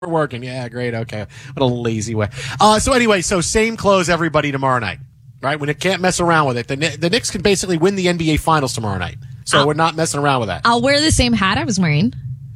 working. Yeah, great. Okay. What a lazy way. So anyway, same clothes, everybody, tomorrow night. Right? When it can't mess around with it. The Knicks can basically win the NBA Finals tomorrow night. So we're not messing around with that. I'll wear the same hat I was wearing.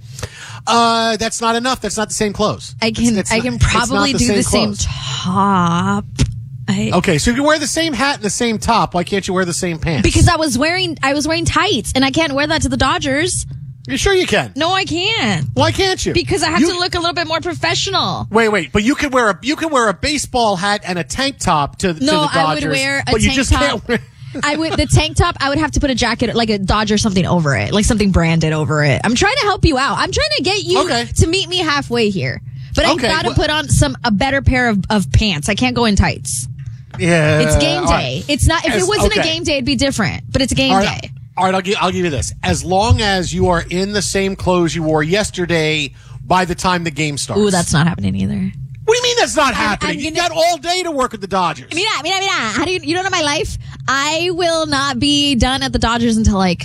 That's not enough. That's not the same clothes. I can probably do the same top. Okay, so you can wear the same hat and the same top. Why can't you wear the same pants? Because I was wearing tights, and I can't wear that to the Dodgers. You sure you can? No, I can't. Why can't you? Because I have to look a little bit more professional. Wait, but you can wear a baseball hat and a tank top to the Dodgers. I would wear a but you tank just top. Can't wear The tank top, I would have to put a jacket, like a Dodger something over it, like something branded over it. I'm trying to help you out. I'm trying to get you to meet me halfway here. But I got to put on a better pair of pants. I can't go in tights. Yeah. It's game day. Right. It's not, if it wasn't a game day, it'd be different, but it's game day. All right, I'll give you this. As long as you are in the same clothes you wore yesterday by the time the game starts. Ooh, that's not happening either. What do you mean that's not happening? You got all day to work at the Dodgers. Mira. How do you don't know my life? I will not be done at the Dodgers until like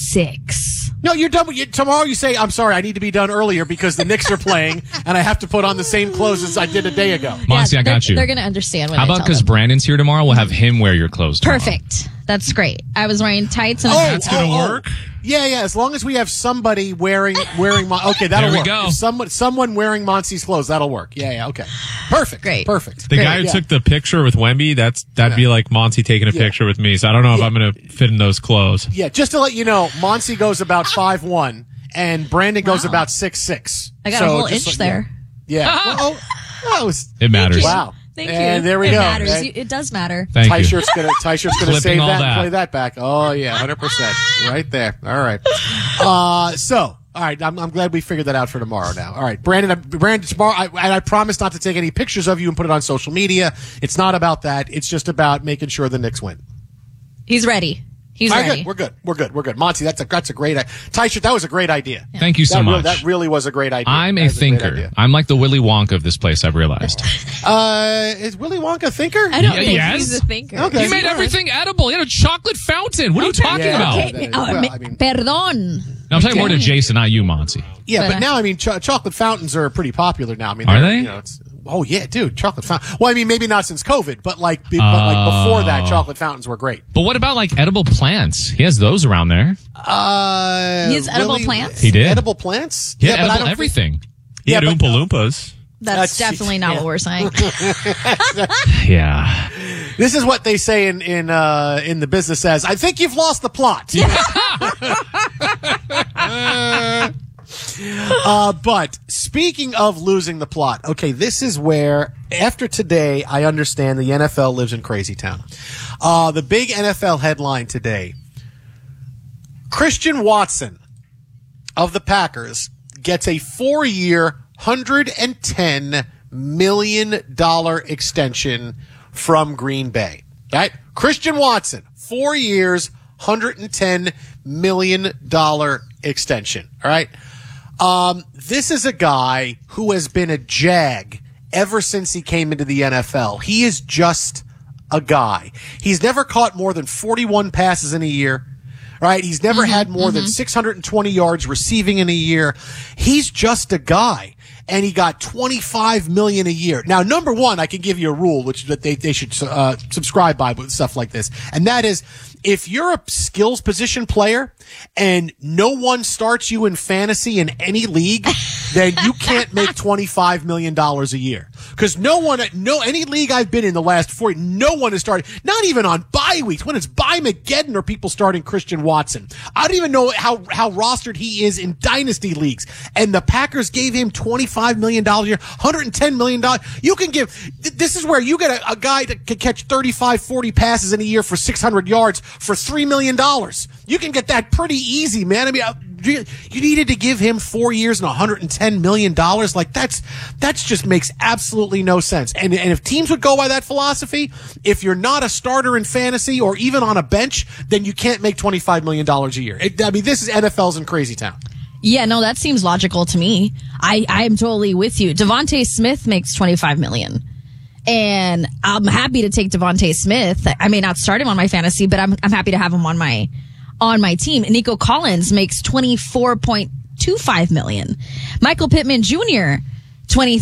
6. No, you're done. Tomorrow you say, I'm sorry, I need to be done earlier because the Knicks are playing and I have to put on the same clothes as I did a day ago. Monty, I got you. They're going to understand when How about because Brandon's here tomorrow, we'll have him wear your clothes tomorrow. Perfect. That's great. I was wearing tights and that's going to work? Yeah. As long as we have somebody wearing okay, that'll work. There we go. Someone wearing Monty's clothes, that'll work. Yeah, okay. Perfect. Great. Perfect. The guy who took the picture with Wemby, that'd be like Monty taking a picture with me. So I don't know if I'm going to fit in those clothes. Yeah, just to let you know, Monty goes about 5'1", and Brandon goes about 6'6". I got a whole inch there. Yeah. It matters. Wow. Thank you. And there we it go. Matters. It does matter. Thank Tie you. shirt's gonna save that and play that back. Oh yeah, 100%. Right there. All right. All right. I'm glad we figured that out for tomorrow. Now, all right, Brandon. Tomorrow, I promise not to take any pictures of you and put it on social media. It's not about that. It's just about making sure the Knicks win. He's ready. He's ready. We're good. Monty, that's a great tie shirt. That was a great idea. Yeah. Thank you so much. That really was a great idea. I'm a thinker. I'm like the Willy Wonka of this place, I've realized. Is Willy Wonka a thinker? I don't think he's a thinker. Okay. He made everything edible. He had a chocolate fountain. What are you talking about? Okay. Perdón. No, I'm talking more to Jason, not you, Monty. Yeah, but now, chocolate fountains are pretty popular now. Are they? Oh yeah, dude, chocolate fountain. Well, maybe not since COVID, but like before that, chocolate fountains were great. But what about like edible plants? He has those around there. He has edible plants? He did. Edible plants? He had edible everything. He had Oompa Loompas. That's definitely not what we're saying. Yeah. This is what they say in the business as, I think you've lost the plot. But speaking of losing the plot, okay, this is where, after today, I understand the NFL lives in crazy town. The big NFL headline today, Christian Watson of the Packers gets a 4-year, $110 million extension from Green Bay. Right? Christian Watson, 4 years, $110 million extension. All right? This is a guy who has been a Jag ever since he came into the NFL. He is just a guy. He's never caught more than 41 passes in a year. Right? He's never had more than 620 yards receiving in a year. He's just a guy. And he got $25 million a year. Now, number one, I can give you a rule, which that they should subscribe by with stuff like this. And that is, if you're a skills position player and no one starts you in fantasy in any league, then you can't make $25 million a year. Because any league I've been in the last 4 years, no one has started, not even on bye weeks. When it's bye Mageddon are people starting Christian Watson. I don't even know how rostered he is in dynasty leagues. And the Packers gave him $25 million a year, $110 million. You can this is where you get a guy that can catch 35, 40 passes in a year for 600 yards for $3 million. You can get that pretty easy, man. I mean, you needed to give him 4 years and $110 million. Like that just makes absolutely no sense. And if teams would go by that philosophy, if you're not a starter in fantasy or even on a bench, then you can't make $25 million a year. This is NFL's in crazy town. Yeah, no, that seems logical to me. I am totally with you. Devontae Smith makes $25 million. And I'm happy to take Devontae Smith. I may not start him on my fantasy, but I'm happy to have him on my team. Nico Collins makes $24.25 million. Michael Pittman Jr., 20